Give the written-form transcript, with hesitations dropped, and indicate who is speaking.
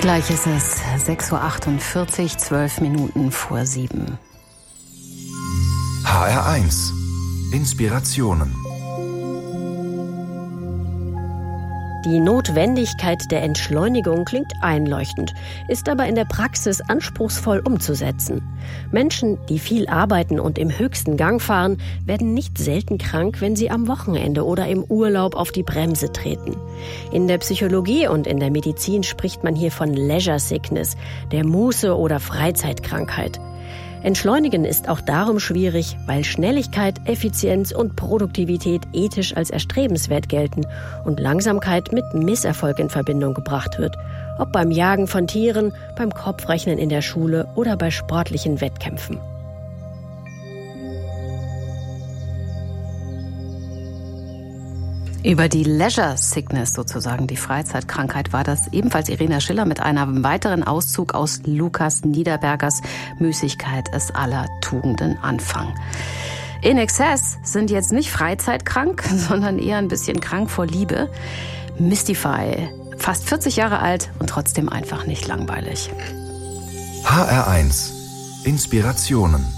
Speaker 1: Gleich ist es 6:48 Uhr, 12 Minuten vor 7.
Speaker 2: HR1 Inspirationen.
Speaker 3: Die Notwendigkeit der Entschleunigung klingt einleuchtend, ist aber in der Praxis anspruchsvoll umzusetzen. Menschen, die viel arbeiten und im höchsten Gang fahren, werden nicht selten krank, wenn sie am Wochenende oder im Urlaub auf die Bremse treten. In der Psychologie und in der Medizin spricht man hier von Leisure Sickness, der Muße- oder Freizeitkrankheit. Entschleunigen ist auch darum schwierig, weil Schnelligkeit, Effizienz und Produktivität ethisch als erstrebenswert gelten und Langsamkeit mit Misserfolg in Verbindung gebracht wird. Ob beim Jagen von Tieren, beim Kopfrechnen in der Schule oder bei sportlichen Wettkämpfen.
Speaker 1: Über die Leisure Sickness, sozusagen die Freizeitkrankheit, war das ebenfalls Irina Schiller mit einem weiteren Auszug aus Lukas Niederbergers Müßigkeit ist aller Tugenden Anfang. In Excess sind jetzt nicht freizeitkrank, sondern eher ein bisschen krank vor Liebe. Mystify, fast 40 Jahre alt und trotzdem einfach nicht langweilig.
Speaker 2: HR1 Inspirationen.